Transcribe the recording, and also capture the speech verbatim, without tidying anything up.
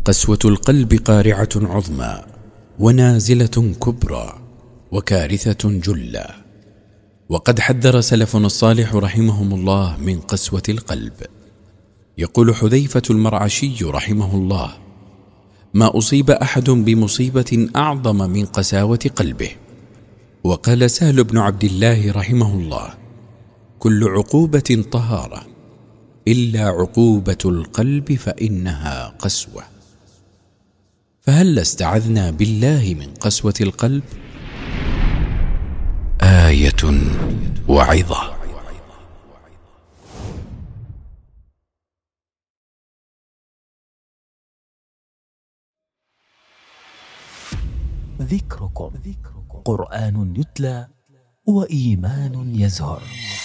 قسوة القلب قارعة عظمى ونازلة كبرى وكارثة جلة. وقد حذر سلفنا الصالح رحمهم الله من قسوة القلب. يقول حذيفة المرعشي رحمه الله: ما أصيب أحد بمصيبة أعظم من قساوة قلبه. وقال سهل بن عبد الله رحمه الله: كل عقوبة طهارة إلا عقوبة القلب فإنها قسوة. فهل استعذنا بالله من قسوة القلب؟ آية وعظة. ذكركم قرآن يتلى وإيمان يزهر.